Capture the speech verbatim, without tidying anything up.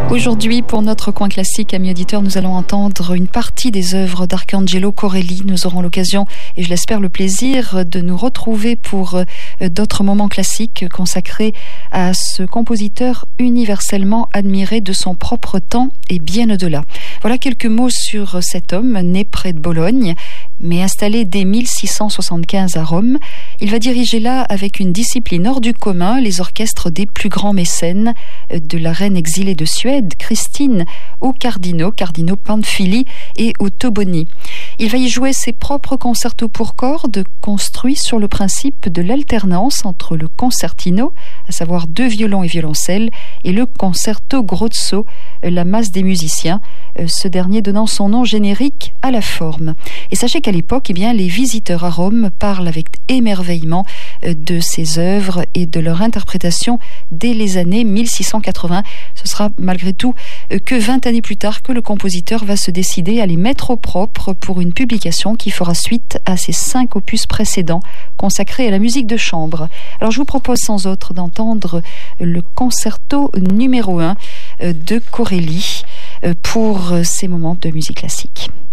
Aujourd'hui, pour notre coin classique, amis auditeurs, nous allons entendre une partie des œuvres d'Arcangelo Corelli. Nous aurons l'occasion, et je l'espère le plaisir, de nous retrouver pour d'autres moments classiques consacrés à ce compositeur universellement admiré de son propre temps et bien au-delà. Voilà quelques mots sur cet homme, né près de Bologne, mais installé dès mille six cent soixante-quinze à Rome. Il va diriger là, avec une discipline hors du commun, les orchestres des plus grands mécènes, de la reine exilée de Suède, Christine, aux cardinaux, cardinaux Pamphili et aux Toboni. Il va y jouer ses propres concertos pour cordes, construits sur le principe de l'alternance entre le concertino, à savoir deux violons et violoncelle, et le concerto grozzo, la masse des musiciens, ce dernier donnant son nom générique à la forme. Et sachez qu'à l'époque, eh bien, les visiteurs à Rome parlent avec émerveillement de ces œuvres et de leur interprétation dès les années mille six cent quatre-vingts. Ce sera malgré tout que vingt années plus tard que le compositeur va se décider à les mettre au propre pour une publication qui fera suite à ses cinq opus précédents consacrés à la musique de chambre. Alors je vous propose sans autre d'entendre le concerto numéro un de Corelli pour ces moments de musique classique.